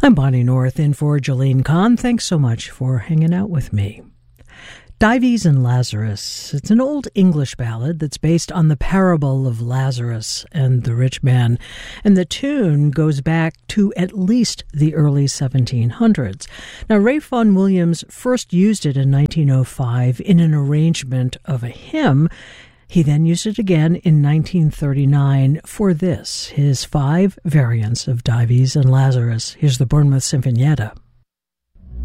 I'm Bonnie North in for Jolene Kahn. Thanks so much for hanging out with me. Dives and Lazarus. It's an old English ballad that's based on the parable of Lazarus and the rich man, and the tune goes back to at least the early 1700s. Now, Ray Vaughan Williams first used it in 1905 in an arrangement of a hymn. He then used it again in 1939 for this, his 5 variants of Dives and Lazarus. Here's the Bournemouth Sinfonietta.